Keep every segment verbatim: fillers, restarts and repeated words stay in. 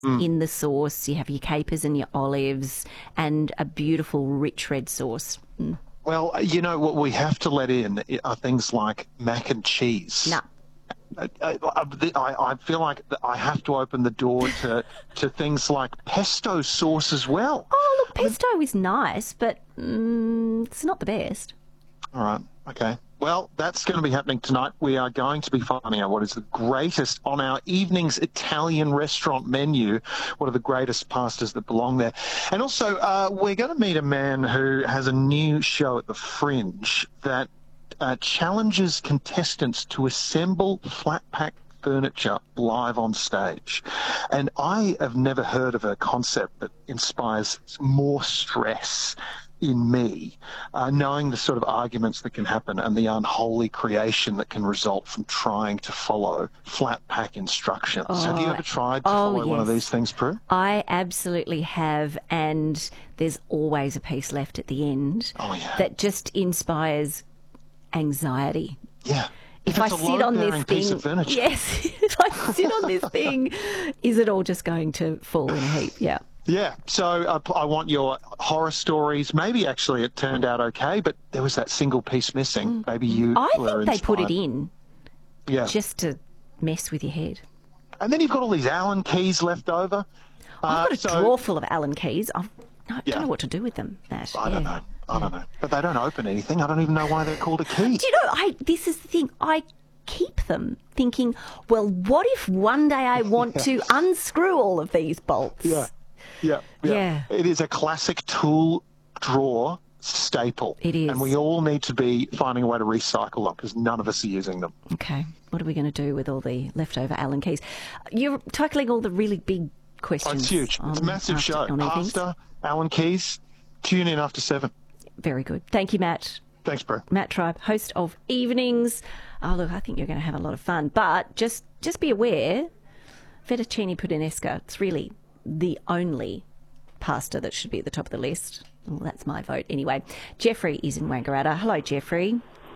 mm. in the sauce. You have your capers and your olives and a beautiful rich red sauce. Mm. Well, you know, what we have to let in are things like mac and cheese. No. I, I, I feel like I have to open the door to, to things like pesto sauce as well. Oh, look, pesto I mean, is nice, but mm, it's not the best. All right, okay. Well, that's going to be happening tonight. We are going to be finding out what is the greatest on our evening's Italian restaurant menu. What are the greatest pastas that belong there? And also, uh, we're going to meet a man who has a new show at the Fringe that uh, challenges contestants to assemble flat-pack furniture live on stage. And I have never heard of a concept that inspires more stress in me, uh, knowing the sort of arguments that can happen and the unholy creation that can result from trying to follow flat pack instructions. Oh, have you ever tried to oh, follow yes. one of these things, Prue? I absolutely have, and there's always a piece left at the end oh, yeah. that just inspires anxiety. Yeah. If, if I sit on this thing, yes, if I sit on this thing, is it all just going to fall in a heap? Yeah. Yeah, so uh, I want your horror stories. Maybe actually it turned out okay, but there was that single piece missing. Maybe you I were think they inspired. put it in yeah. just to mess with your head. And then you've got all these Allen keys left over. I've got a uh, so, drawer full of Allen keys. I've, I don't yeah. know what to do with them, Matt. I yeah. don't know. I don't know. But they don't open anything. I don't even know why they're called a key. Do you know, I, this is the thing. I keep them thinking, well, what if one day I want to unscrew all of these bolts? Yeah. Yeah, yeah, yeah. It is a classic tool drawer staple. It is. And we all need to be finding a way to recycle them because none of us are using them. Okay. What are we going to do with all the leftover Allen keys? You're tackling all the really big questions. Oh, it's huge. On, it's a massive after, show. Pasta, Allen keys. Tune in after seven. Very good. Thank you, Matt. Thanks, bro. Matt Tribe, host of Evenings. Oh, look, I think you're going to have a lot of fun. But just, just be aware, fettuccine puttanesca, it's really the only pasta that should be at the top of the list. Well, that's my vote anyway. Jeffrey is in Wangaratta. Hello, Jeffrey.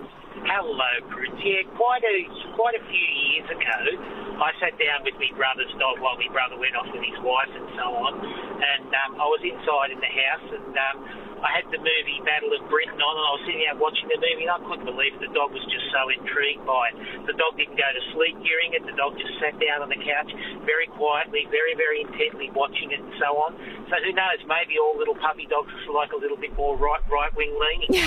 Hello, Chris. Yeah, quite a quite a few years ago, I sat down with my brother's dog while my brother went off with his wife and so on, and um, I was inside in the house, and um, I had the movie Battle of Britain on, and I was sitting out watching the movie, and I couldn't believe it. The dog was just so intrigued by it. The dog didn't go to sleep during it. The dog just sat down on the couch very quietly, very, very intently watching it and so on. So who knows, maybe all little puppy dogs are like a little bit more right, right-wing leaning.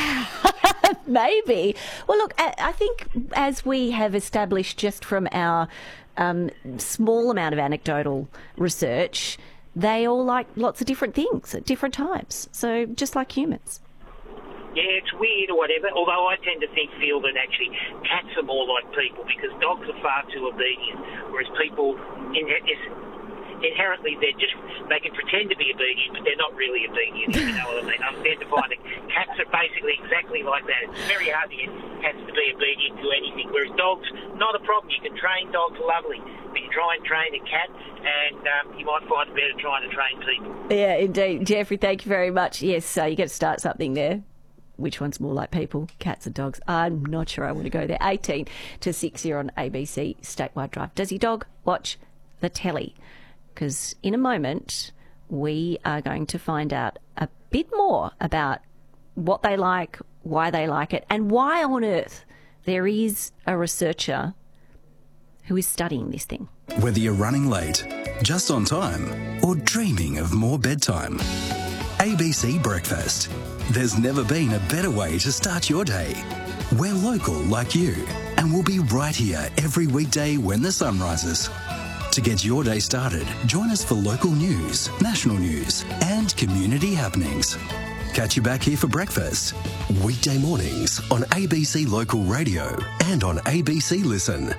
Maybe. Well, look, I think as we have established just from our um, small amount of anecdotal research, they all like lots of different things at different times. So just like humans. Yeah, it's weird or whatever, although I tend to think, feel that actually cats are more like people because dogs are far too obedient, whereas people in, is, inherently they're just, they can pretend to be obedient, but they're not really obedient, if you know what I mean. I tend to find that cats are basically exactly like that. It's very hard to get cats to be obedient to anything, whereas dogs, not a problem. You can train dogs lovely, but you try and train a cat and um, you might find it better trying to train people. Yeah, indeed. Jeffrey, thank you very much. Yes, uh, you got to start something there. Which one's more like people, cats or dogs? I'm not sure I want to go there. eighteen to six here on A B C Statewide Drive. Does your dog watch the telly? Because in a moment, we are going to find out a bit more about what they like, why they like it, and why on earth there is a researcher who is studying this thing. Whether you're running late, just on time, or dreaming of more bedtime, A B C Breakfast. There's never been a better way to start your day. We're local like you, and we'll be right here every weekday when the sun rises. To get your day started, join us for local news, national news, and community happenings. Catch you back here for breakfast. Weekday mornings on A B C Local Radio and on A B C Listen.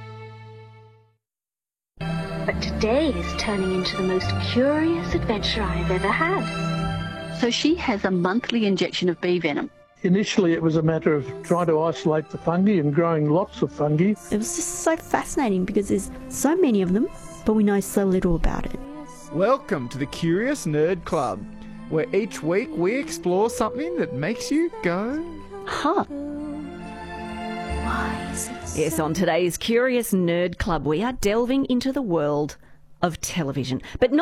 But today is turning into the most curious adventure I've ever had. So she has a monthly injection of bee venom. Initially, it was a matter of trying to isolate the fungi and growing lots of fungi. It was just so fascinating because there's so many of them, but we know so little about it. Welcome to the Curious Nerd Club, where each week we explore something that makes you go, huh. Why is it so? Yes, on today's Curious Nerd Club, we are delving into the world of television, but not